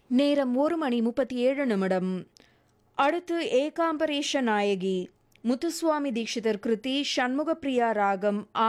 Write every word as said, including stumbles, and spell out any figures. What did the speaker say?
நேரம் ஒரு மணி முப்பத்தி ஏழு நிமிடம். அடுத்து ஏகாம்பரேஷ நாயகி முத்துசுவாமி தீட்சிதர் கிருதி ஷண்முகப்பிரியா ராகம்